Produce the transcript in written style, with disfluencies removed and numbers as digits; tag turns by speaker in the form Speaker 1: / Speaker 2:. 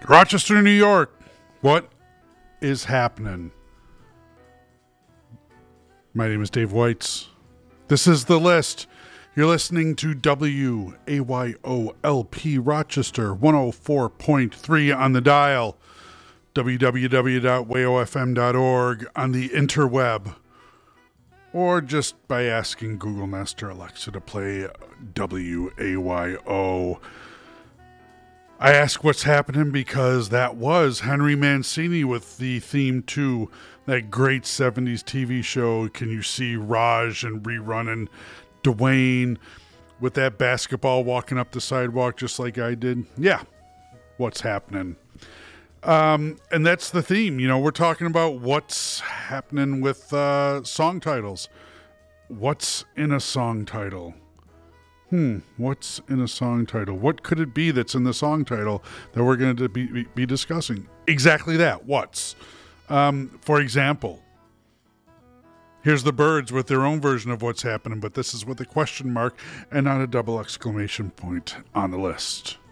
Speaker 1: Rochester, New York. What is happening? My name is Dave Weitz. This is The List. You're listening to WAYOLP Rochester 104.3 on the dial, www.wayofm.org on the interweb, or just by asking Google Nest or Alexa to play WAYO. I ask what's happening because that was Henry Mancini with the theme to that great 70s TV show. Can you see Raj and rerunning Dwayne with that basketball walking up the sidewalk just like I did? Yeah, what's happening? And that's the theme. You know, we're talking about what's happening with song titles. What's in a song title? What's in a song title? What could it be that's in the song title that we're going to be discussing? Exactly that. What's? For example, here's the Byrds with their own version of what's happening, but this is with a question mark and not a double exclamation point on the list.